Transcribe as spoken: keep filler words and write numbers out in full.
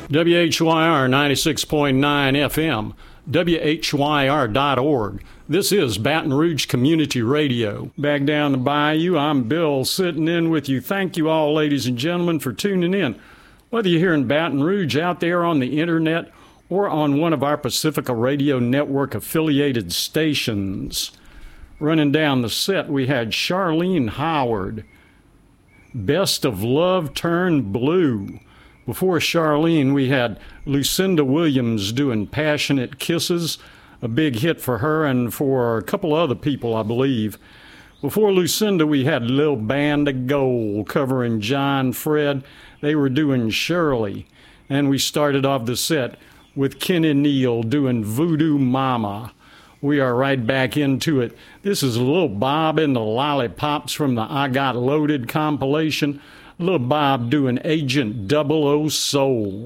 W H Y R ninety-six point nine F M, W H Y R dot org. This is Baton Rouge Community Radio. Back down the bayou, I'm Bill sitting in with you. Thank you all, ladies and gentlemen, for tuning in. Whether you're here in Baton Rouge, out there on the internet, or on one of our Pacifica Radio Network affiliated stations. Running down the set, we had Charlene Howard, Best of Love Turned Blue. Before Charlene, we had Lucinda Williams doing Passionate Kisses, a big hit for her and for a couple other people, I believe. Before Lucinda, we had Lil Band of Gold covering John Fred. They were doing Shirley. And we started off the set with Kenny Neal doing Voodoo Mama. We are right back into it. This is Lil Bob and the Lollipops from the I Got Loaded compilation. Lil Bob doing Agent Double O Soul.